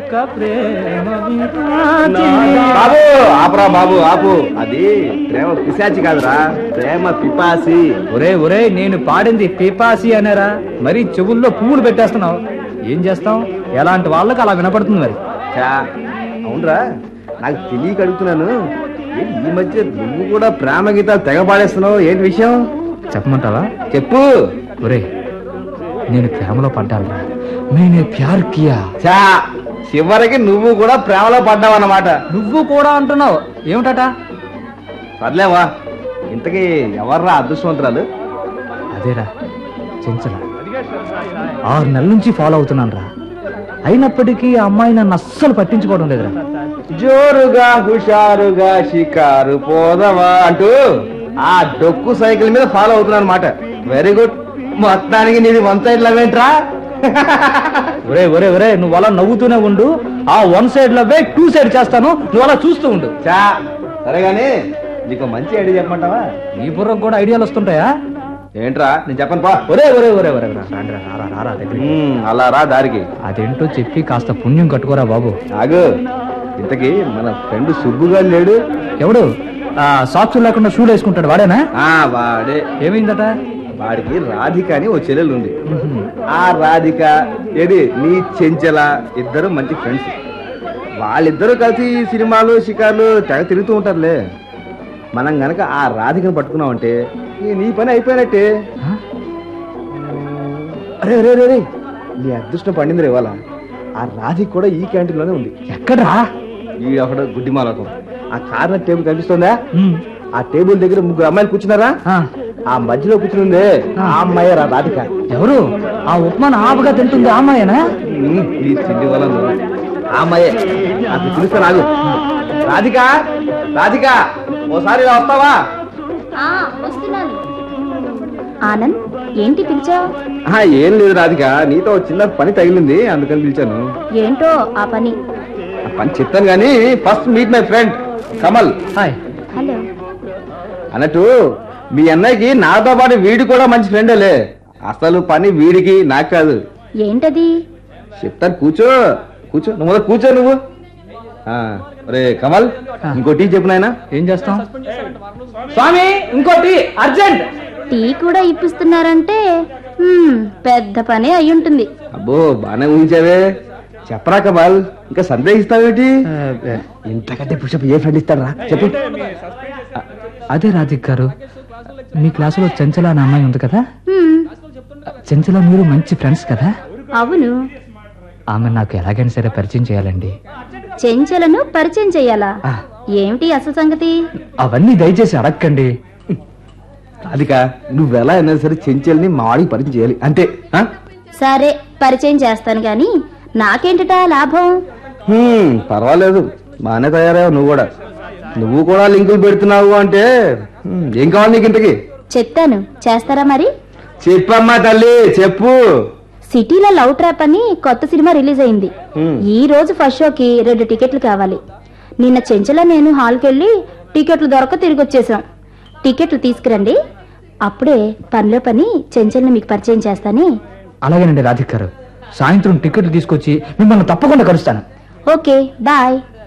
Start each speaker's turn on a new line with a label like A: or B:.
A: బాబు ఆపరా బాబు ఆపు. అది ప్రేమ పిశాచి కాదురా, ప్రేమ పిపాసి.
B: ఒరే ఒరే, నేను పాడింది పిపాసి అనేరా, మరి చెవుల్లో పువ్వులు పెట్టేస్తున్నావు. ఏం చేస్తాం, ఎలాంటి వాళ్ళకి అలా వినపడుతుంది మరి.
A: అవునరా, నాకు తెలియక అడుగుతున్నాను. ఈ మధ్య నువ్వు కూడా ప్రేమ గీతాలు తెగ పాడేస్తున్నావు, ఏంటి విషయం
B: చెప్పమంటావా?
A: చెప్పు.
B: ఒరే, నేను ప్రేమలో పడ్డాను. నేనే ప్యార్ కియా.
A: చివరికి నువ్వు కూడా ప్రేమలో పడ్డావు అన్నమాట.
B: నువ్వు కూడా అంటున్నావు ఏమిటట?
A: పర్లేవా, ఇంతకీ ఎవర్రా అదృష్టవంతురాలు?
B: అదేరా చెంచల. 6 నెలల నుంచి ఫాలో అవుతున్నాను రా. అయినప్పటికీ ఆ అమ్మాయి నన్ను అస్సలు పట్టించుకోవడం లేదురా.
A: జోరుగా హుషారుగా షికారు పోదవా అంటూ ఆ డొక్కు సైకిల్ మీద ఫాలో అవుతున్నాను అనమాట. Very good. మొత్తానికి నీది 1 సైడ్ లవ్ ఏంట్రా?
B: ఒరే ఒరే ఒరే, నువ్వు అలా నవ్వుతూనే ఉండు. ఆ 1 సైడ్ లవ్వే 2 సైడ్ చేస్తాను, నువ్వు అలా చూస్తూ ఉండు.
A: సరేగాని నీకు మంచి ఐడియా చెప్పమంటావా?
B: నీ బుర్రకు కూడా ఐడియాలు వస్తుంటాయా?
A: ఏంట్రా, నేను చెప్పను పా.
B: ఒరే ఒరే ఒరే ఒరే,
A: అలా రా దారికి.
B: అదేంటో చెప్పి కాస్త పుణ్యం కట్టుకోరా బాబు.
A: ఆగు, ఇంతకీ మన ఫ్రెండ్ సుబ్బుగా లేడు?
B: ఎవడు? సాక్సులు లేకుండా షూలు వేసుకుంటాడు వాడేనా?
A: వాడే.
B: ఏమైందట?
A: వాడికి రాధిక అని ఓ చెల్లెలు ఉంది. ఆ రాధిక ఏది నీ చెంచల ఇద్దరు మంచి ఫ్రెండ్స్. వాళ్ళిద్దరూ కలిసి సినిమాలు షికార్లు తెగ తిరుగుతూ ఉంటారులే. మనం గనక ఆ రాధికను పట్టుకున్నామంటే నీ పని అయిపోయినట్టే. అరే అరే అరే, నీ అదృష్టం పండింది రే ఇవాళ. ఆ రాధిక కూడా ఈ క్యాంటీన్ లోనే ఉంది.
B: ఎక్కడ్రా?
A: ఈ ఒకడు గుడ్డి మాలకం. ఆ కార్నర్ టేబుల్ కనిపిస్తుందా? ఆ టేబుల్ దగ్గర 3 అమ్మాయిలు కూర్చున్నారా? ఆ మధ్యలో కూర్చుందే ఆ అమ్మాయి రా రాధిక.
B: ఎవరు? ఆ ఉప్మాను ఆపుగా తింటుంది ఆ అమ్మాయేనా?
A: ఈ తిండి వల్ల ఆ అమ్మాయే. అది పిలుస్తా రాగు. రాధిక రాధిక, ఓసారి వస్తావా?
C: వస్తున్నాను. ఆనంద్, ఏంటి పిలిచావు?
A: ఏం లేదు రాధిక, నీతో చిన్న పని తగిలింది, అందుకని పిలిచాను.
C: ఏంటో ఆ పని?
A: ఆ పని చెప్తాను గానీ first meet my friend Kamal.
B: Hi.
C: Hello.
A: అన్నట్టు మీ అన్నయ్యకి నాతో పాటు వీడి కూడా మంచి ఫ్రెండేలే. అసలు పని వీడికి నాకు కాదు.
C: ఏంటది?
A: చెప్తాను, కూర్చో కూర్చో. నువ్వు మొదలు కూర్చో నువ్వు. రే కమల్, ఇంకో టీ చెప్పు నాయనా.
B: ఏం చేస్తాం స్వామి? ఇంకో టీ అర్జెంట్.
C: టీ కూడా ఇప్పిస్తున్నారంటే పెద్ద పనే అయి ఉంటుంది.
A: అబ్బో, బానే ఊహించావే. చెప్పరా కమల్, ఇంకా సందేహిస్తావేటి? ఇంతకంటే పుషప్ ఏ ఫ్రెండ్ ఇస్తారా చెప్పు.
B: అదే రాధిక్ గారు, మీ క్లాసులో చెంచల అనే అమ్మాయి ఉంది కదా? చెంచల మీరు మంచి ఫ్రెండ్స్ కదా?
C: అవును.
B: ఆమె నాకు ఎలాగైనా సరే పరిచయం చేయాలండి.
C: చెంచలను పరిచయం చెయ్యాలా? ఏమిటి అసలు సంగతి?
B: అవన్నీ దయచేసి అడగండి.
A: రాధిక, నువ్వెలా అయినా సరే చెంచల్ని మా వాడికి పరిచయం చేయాలి అంతే.
C: సరే, పరిచయం చేస్తాను గాని నాకేంటట లాభం?
A: పర్వాలేదు, బాగానే తయారయ్యావు నువ్వు కూడా. నువ్వు కూడా లింకులు పెడుతున్నావు అంటే ఏం కావాలి నీకు ఇంతకి?
C: చెప్తాను, చేస్తారా మరి?
A: చెప్పమ్మా తల్లి, చెప్పు.
C: సిటీలో లవ్ ట్రాప్ అని కొత్త సినిమా రిలీజ్ అయింది. ఈ రోజు ఫస్ట్ షోకి 2 టికెట్లు కావాలి. నిన్న చెంచల నేను హాల్కి వెళ్ళి టికెట్లు దొరక తిరిగి వచ్చేసాం. టికెట్లు తీసుకురండి, అప్పుడే పనిలో పని చెంచల్ని మీకు పరిచయం చేస్తాను.
B: అలాగేనండి రాధిక్ గారు, సాయంత్రం టికెట్లు తీసుకొచ్చి మిమ్మల్ని తప్పకుండా కలుస్తాను.
C: Okay, bye.